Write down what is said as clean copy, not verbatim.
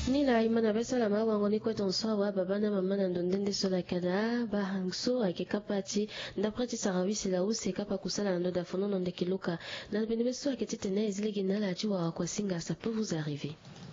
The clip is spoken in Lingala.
Nila imana besa ma wangoni ko ton so wa baba na mama na ndonde sola kada ba hangso akekapati ndaprati sarawisi la use kapa kusala ndo da fono ndo kiluka na benebeso aketete na izile ginala ati wa kwa singa ça peut vous arriver.